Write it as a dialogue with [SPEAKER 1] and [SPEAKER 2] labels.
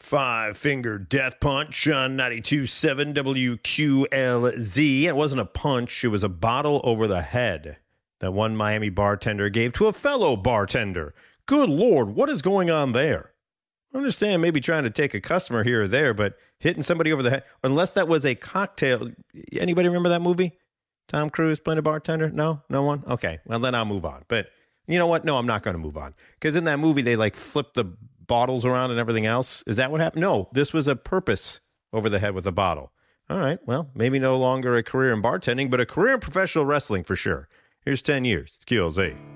[SPEAKER 1] Five Finger Death Punch on 92.7 WQLZ. It wasn't a punch, it was a bottle over the head that one Miami bartender gave to a fellow bartender. Good Lord, what is going on there? I understand maybe trying to take a customer here or there, but hitting somebody over the head, unless that was a cocktail. Anybody remember that movie? Tom Cruise playing a bartender? No? No one? Okay, well then I'll move on. But you know what? No, I'm not going to move on. Because in that movie, they like flip the bottles around and everything else. Is that what happened? No, this was a purpose over the head with a bottle. All right, well, maybe no longer a career in bartending, but a career in professional wrestling for sure. Here's 10 years. It's QLZ.